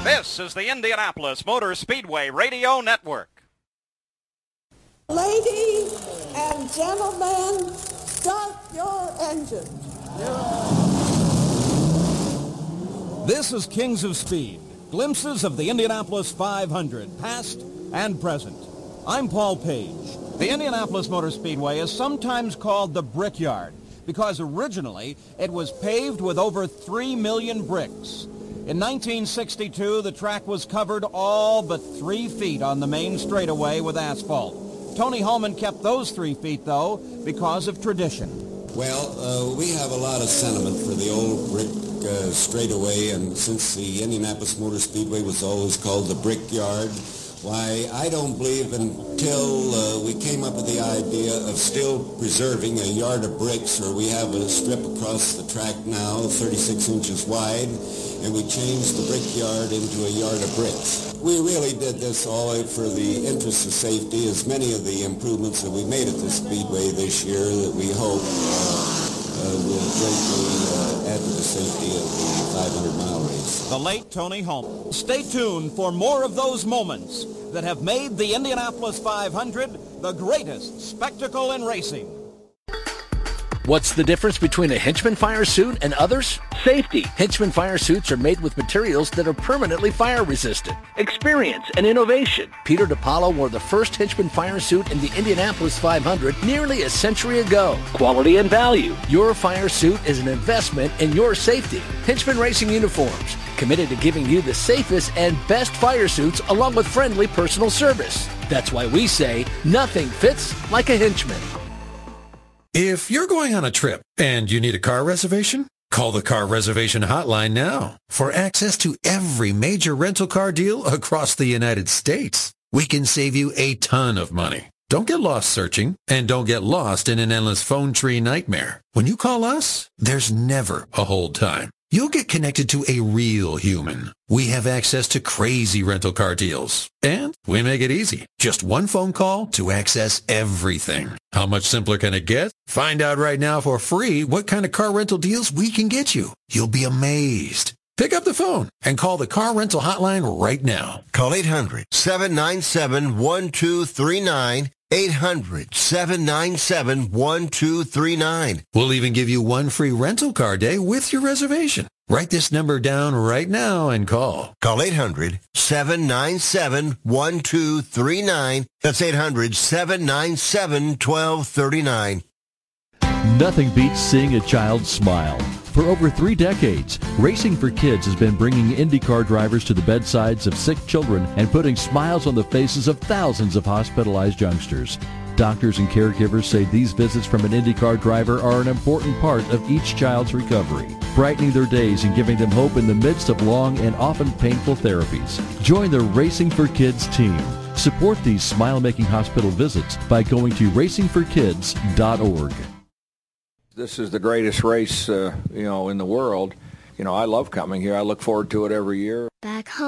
This is the Indianapolis Motor Speedway Radio Network. Ladies and gentlemen, start your engines. This is Kings of Speed, glimpses of the Indianapolis 500, past and present. I'm Paul Page. The Indianapolis Motor Speedway is sometimes called the Brickyard because originally it was paved with over 3 million bricks. In 1962, the track was covered all but 3 feet on the main straightaway with asphalt. Tony Holman kept those 3 feet, though, because of tradition. Well, we have a lot of sentiment for the old brick straightaway, and since the Indianapolis Motor Speedway was always called the Brickyard, why, I don't believe until we came up with the idea of still preserving a yard of bricks, or we have a strip across the track now, 36 inches wide, and we changed the Brickyard into a yard of bricks. We really did this all for the interest of safety, as many of the improvements that we made at the Speedway this year that we hope will greatly add to the safety of the 500-mile race. The late Tony Holman. Stay tuned for more of those moments that have made the Indianapolis 500 the greatest spectacle in racing. What's the difference between a Hinchman fire suit and others? Safety. Hinchman fire suits are made with materials that are permanently fire resistant. Experience and innovation. Peter DiPaolo wore the first Hinchman fire suit in the Indianapolis 500 nearly a century ago. Quality and value. Your fire suit is an investment in your safety. Hinchman Racing Uniforms. Committed to giving you the safest and best fire suits along with friendly personal service. That's why we say nothing fits like a Hinchman. If you're going on a trip and you need a car reservation, call the car reservation hotline now for access to every major rental car deal across the United States. We can save you a ton of money. Don't get lost searching, and don't get lost in an endless phone tree nightmare. When you call us, there's never a hold time. You'll get connected to a real human. We have access to crazy rental car deals. And we make it easy. Just one phone call to access everything. How much simpler can it get? Find out right now for free what kind of car rental deals we can get you. You'll be amazed. Pick up the phone and call the car rental hotline right now. Call 800-797-1239. 800-797-1239. We'll even give you one free rental car day with your reservation. Write this number down right now and call. Call 800-797-1239. That's 800-797-1239. Nothing beats seeing a child smile. For over 3 decades, Racing for Kids has been bringing IndyCar drivers to the bedsides of sick children and putting smiles on the faces of thousands of hospitalized youngsters. Doctors and caregivers say these visits from an IndyCar driver are an important part of each child's recovery, brightening their days and giving them hope in the midst of long and often painful therapies. Join the Racing for Kids team. Support these smile-making hospital visits by going to racingforkids.org. This is the greatest race, in the world. I love coming here. I look forward to it every year. Back home.